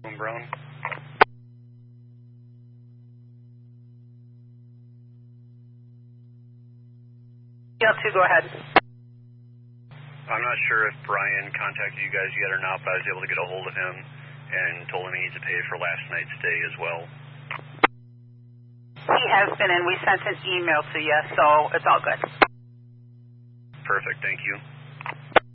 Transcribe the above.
Brown. Yeah, two, go ahead. I'm not sure if Brian contacted you guys yet or not, but I was able to get a hold of him and told him he needs to pay for last night's stay as well. He has been, and we sent an email to you, so it's all good. Perfect, thank you.